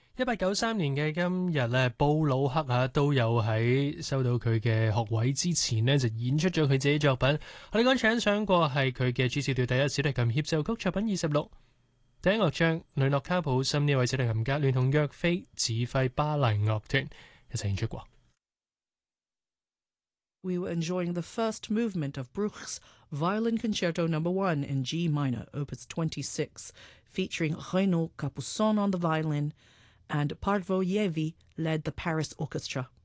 1893年嘅今日咧，布魯克都有喺收到佢嘅學位之前呢，就演出咗佢自己作品。我哋剛才欣賞過係佢嘅 G 小調第一小提琴協奏曲作品26，第一樂章雷諾卡普森呢位小提琴家聯同約菲指揮巴黎樂團一齊演出過。 We were enjoying the first movement of Bruch's Violin Concerto No. 1 in G minor, Opus 26, featuring Renaud Capuçon on the violin, and Parvo Yevi led the Paris Orchestra.